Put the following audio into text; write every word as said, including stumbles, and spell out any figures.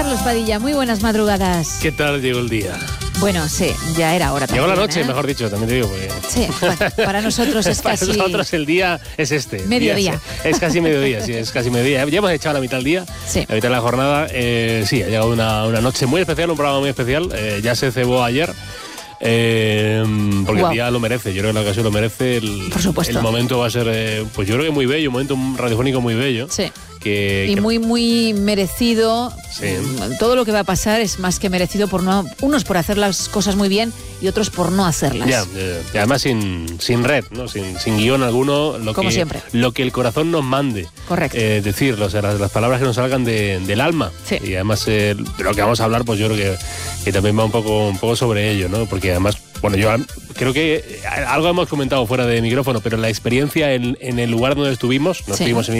Carlos Padilla, muy buenas madrugadas. ¿Qué tal llegó el día? Bueno, sí, ya era hora también. Llegó la noche, ¿eh? mejor dicho, también te digo. Porque... Sí, bueno, para nosotros es para casi... Para nosotros el día es este. Mediodía. Es, es casi mediodía, sí, es casi mediodía. Ya hemos echado la mitad del día, sí. la mitad de la jornada. Eh, sí, ha llegado una, una noche muy especial, un programa muy especial. Eh, ya se cebó ayer. Eh, porque wow. El día lo merece, yo creo que la ocasión lo merece. El, Por supuesto. El momento va a ser, eh, pues yo creo que muy bello, un momento radiofónico muy bello. Sí. Que, y que... muy, muy merecido. Sí. Todo lo que va a pasar es más que merecido por no, unos por hacer las cosas muy bien y otros por no hacerlas. Ya, ya. Y además sin, sin red, ¿no? sin, sin guión alguno, lo como que, siempre. Lo que el corazón nos mande. Correcto. Eh, decirlo, o sea, las, las palabras que nos salgan de, del alma. Sí. Y además eh, de lo que vamos a hablar, pues yo creo que, que también va un poco, un poco sobre ello, ¿no? Porque además, bueno, yo creo que algo hemos comentado fuera de micrófono, pero la experiencia en, en el lugar donde estuvimos, no sí. estuvimos en